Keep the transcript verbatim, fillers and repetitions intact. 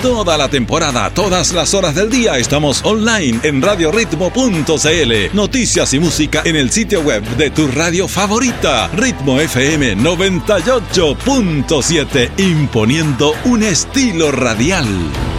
Toda la temporada, todas las horas del día, estamos online en radio ritmo punto c l. Noticias y música en el sitio web de tu radio favorita. Ritmo F M noventa y ocho punto siete, imponiendo un estilo radial.